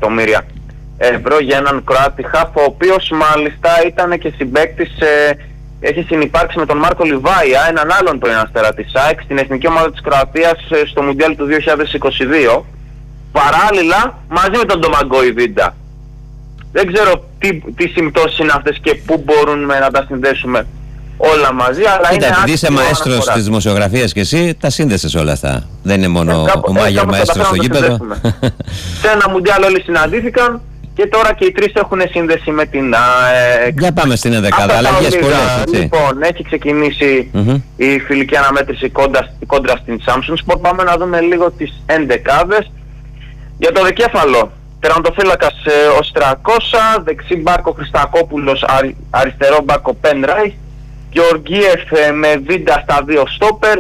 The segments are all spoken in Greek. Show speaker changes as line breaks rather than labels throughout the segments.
εκατομμύρια ευρώ για έναν Κροάτι χαφ, ο οποίος μάλιστα ήταν και συμπαίκτης, έχει συνυπάρξει με τον Μάρκο Λιβάια, έναν άλλον πρώην Αστέρα της ΑΕΚ, στην εθνική ομάδα της Κροατίας στο Μουντιάλ του 2022, παράλληλα μαζί με τον Ντομαγκόι Βίντα. Δεν ξέρω τι συμπτώσεις είναι αυτές και πού μπορούμε να τα συνδέσουμε όλα μαζί, αλλά
κοίτα, επειδή είσαι μαέστρος της δημοσιογραφίας και εσύ, τα σύνδεσες όλα αυτά. Δεν είναι μόνο ο Μάγερ μαέστρος στο γήπεδο.
Σε ένα Μουντιάλ όλοι συναντήθηκαν και τώρα και οι τρεις έχουν σύνδεση με την ΑΕΚ.
Για πάμε στην 11η, αλλαγές πολλές, έτσι.
Λοιπόν, έχει ξεκινήσει η φιλική αναμέτρηση κόντρα στην Samsung Sport. Πάμε να δούμε λίγο τις 11ες. Για το δικέφαλο, τερματοφύλακας ο Στρακώσα, δεξί μπακ ο Χριστακόπουλος, αριστερό μπακ ο Πενράι, Γεωργίεφ με Βίντα στα δύο στόπερ,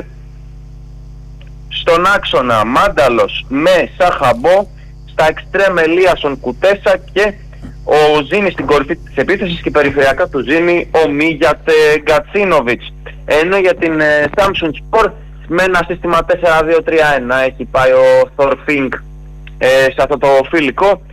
στον άξονα Μάνταλος με Σαχαμπό, στα εξτρέμ Ελίασον Κουτέσα και ο Ζήνης στην κορυφή της επίθεσης και περιφερειακά του Ζήνη ο Μίγιατ Γκατσίνοβιτς. Ενώ για την Samsung Sport με ένα σύστημα 4-2-3-1 έχει πάει ο Θορφίνγκ σε αυτό το φιλικό.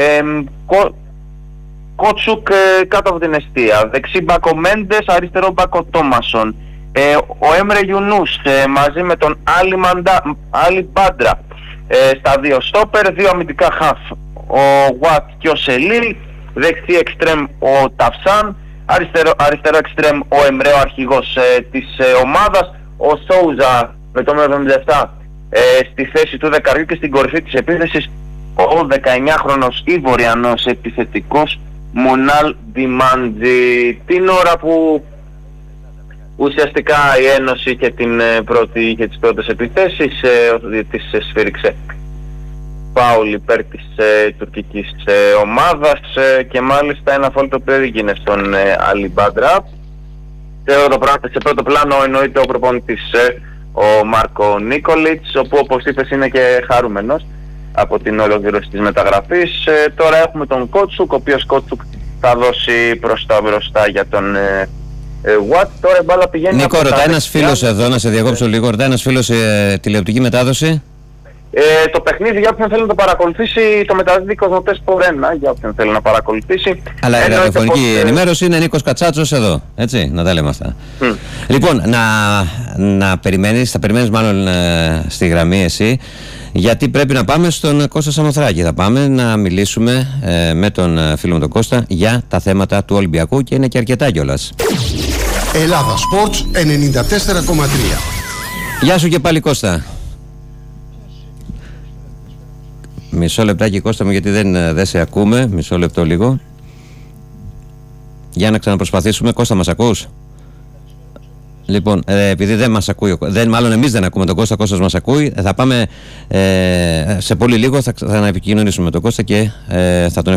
Κότσουκ κάτω από την εστία, δεξί μπακο Μέντες, αριστερό μπακο Τόμασον, ο Έμρε Γιουνούς μαζί με τον Άλλη Μπάντρα στα δύο στόπερ, δύο αμυντικά χαφ ο Γουάτ και ο Σελίλ, δεξί εξτρέμ ο Ταυσάν, αριστερό εξτρέμ ο Εμρέ, ο αρχηγός της ομάδας, ο Σόουζα με το 77 στη θέση του δεκαριού και στην κορυφή της επίθεσης ο 19χρονος Ιβοριανός επιθετικός Μονάλ Ντιμάντζη. Την ώρα που ουσιαστικά η Ένωση είχε τις πρώτες επιθέσεις, ο διαιτητής σφύριξε φάουλ υπέρ της τουρκικής ομάδας και μάλιστα ένα φάουλ το οποίο έγινε στον Αλιμπάντρα. Σε πρώτο πλάνο εννοείται ο προπονητής ο Μάρκο Νίκολιτς, όπου όπως είπες είναι και χαρούμενος από την ολοκλήρωση της μεταγραφής. Τώρα έχουμε τον Κότσουκ, ο οποίος Κότσουκ θα δώσει μπροστά για τον Watt. Τώρα η μπάλα πηγαίνει.
Νίκο, ρωτάει ένας φίλος εδώ, να σε διακόψω λίγο, ρωτάει ένας φίλος τηλεοπτική μετάδοση.
Το παιχνίδι για όποιον θέλει να το παρακολουθήσει, το μεταδίδει Κοσμοτέ Sport 1 για όποιον θέλει να παρακολουθήσει.
Αλλά η ραδιοφωνική ενημέρωση είναι Νίκος Κατσάτσος εδώ, έτσι, να τα λέμε αυτά. Λοιπόν, να περιμένεις, θα περιμένεις μάλλον στη γραμμή εσύ, γιατί πρέπει να πάμε στον Κώστα Σαμοθράκη. Θα πάμε να μιλήσουμε με τον φίλο μου τον Κώστα για τα θέματα του Ολυμπιακού και είναι και αρκετά κιόλας.
Ελλάδα Sports 94,3.
Γεια σου και πάλι Κώστα. Μισό λεπτάκι Κώστα μου, γιατί δεν σε ακούμε. Μισό λεπτό λίγο. Για να ξαναπροσπαθήσουμε. Κώστα, μας ακούς? Λοιπόν, επειδή δεν μας ακούει, μάλλον εμείς δεν ακούμε τον Κώστα, Κώστας μας ακούει. Θα πάμε σε πολύ λίγο, θα επικοινωνήσουμε με τον Κώστα και θα τον